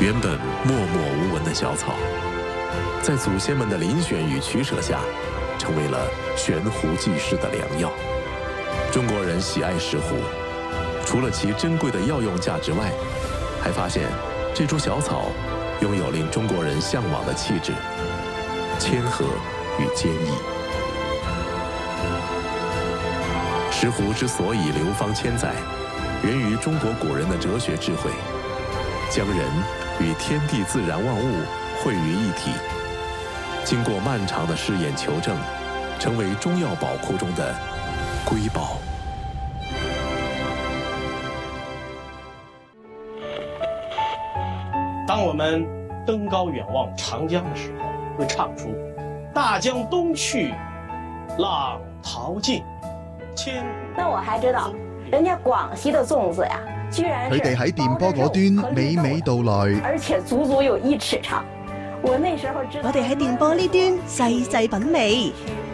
原本默默无闻的小草，在祖先们的遴选与取舍下，成为了悬壶济世的良药。中国人喜爱石斛，除了其珍贵的药用价值外，还发现这株小草拥有令中国人向往的气质、谦和与坚毅。石斛之所以流芳千载，源于中国古人的哲学智慧，将人与天地自然万物汇于一体，经过漫长的试验求证，成为中药宝库中的瑰宝。 当我们登高远望长江的时候，会唱出“大江东去，浪淘尽，千古”。 那我还知道，人家廣西的粽子呀，居然佢哋喺電波嗰端娓娓道來， 而且足足有1尺長。我那時候知道， 我哋喺電波呢端細細品味，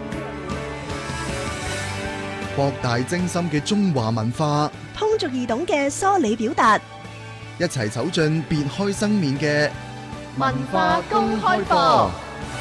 博大精深嘅中華文化， 通俗易懂嘅梳理表達， 一齊走進別開生面嘅文化公開課。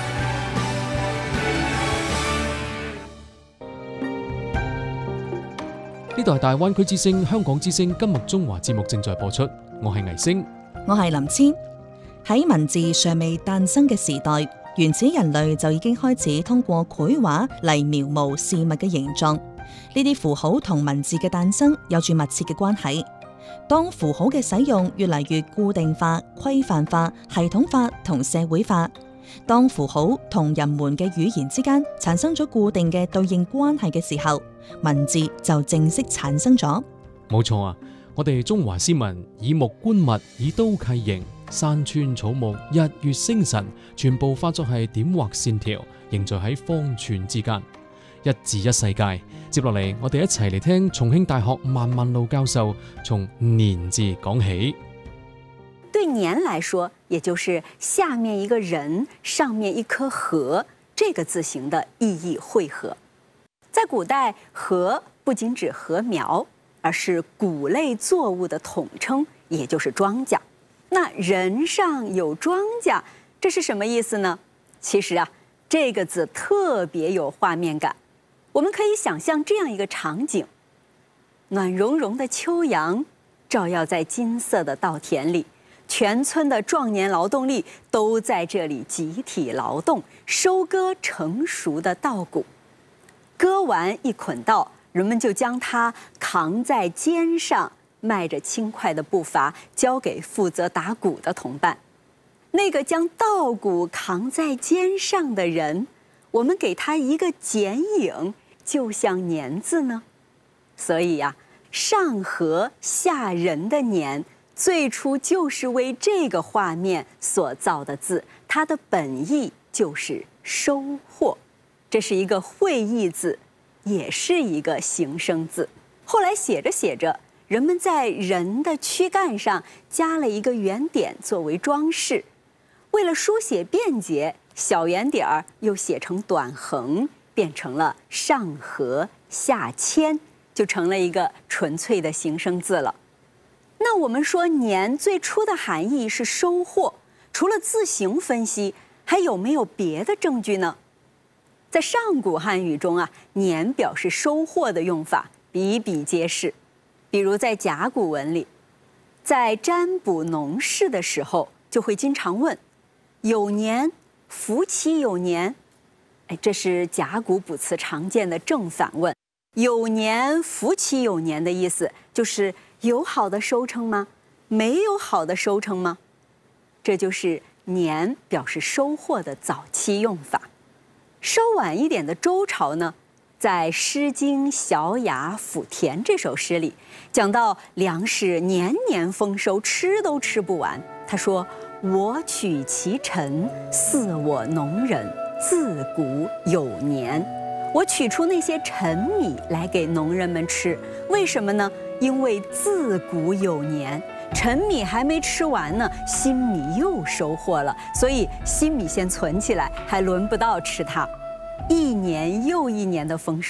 呢度係大灣區之聲、香港之聲今日中華節目正在播出，我係倪星， 我係林千。喺文字尚未誕生嘅時代，原始人類就已經開始通過繪畫嚟描摹事物嘅形狀。呢啲符號同文字嘅誕生有住密切嘅關係。當符號嘅使用越嚟越固定化、規範化、系統化同社會化，當符號同人們嘅語言之間產生咗固定嘅對應關係嘅時候，文字就正式產生咗。 冇錯啊！我哋中華詩文以木觀物，以刀契形，山川草木、日月星辰，全部化作係點畫線條，凝聚喺方寸之間，一字一世界。接落嚟，我哋一齊嚟聽重慶大學萬萬路教授從年字講起。 對年來說，也就是下面一個人，上面一顆禾，這個字形的意義匯合。在古代，禾不僅指禾苗，而是穀類作物的統稱，也就是莊稼。那人上有莊稼，這是什麼意思呢？其實啊，這個字特別有畫面感。我們可以想象這樣一個場景：暖融融的秋陽照耀在金色的稻田裡，全村的壯年勞動力都在這裡集體勞動，收割成熟的稻穀。割完一捆稻，人們就將它扛在肩上，邁着輕快的步伐交給負責打穀的同伴。那個將稻穀扛在肩上的人，我們給他一個剪影，就像年字呢。所以呀，上禾下人的年，最初就是為這個畫面所造的字，它的本意就是收穫。這是一個會意字，也是一個形聲字。後來寫着寫着，人們在人的軀幹上加了一個圓點作為裝飾。為了書寫便捷，小圓點兒又寫成短橫，變成了上禾下謙，就成了一個純粹的形聲字了。那我們說年最初的含義是收穫，除了字形分析，還有沒有別的證據呢？在上古漢語中啊，年表示收穫的用法比比皆是。比如在甲骨文裡，在占卜農事的時候，就會經常問有年，福其有年。這是甲骨卜辭常見的正反問。有年，福其有年的意思就是有好的收成嗎？沒有好的收成嗎？這就是年表示收穫的早期用法。稍晚一點的周朝呢，在《詩經·小雅·撫田》這首詩裡，講到糧食年年豐收，吃都吃不完。他說：“我取其陳，飼我農人，自古有年。”我取出那些陳米來給農人們吃，為什麼呢？因為自古有年，陳米還沒吃完呢，新米又收穫了，所以新米先存起來，還輪不到吃它。一年又一年的豐收，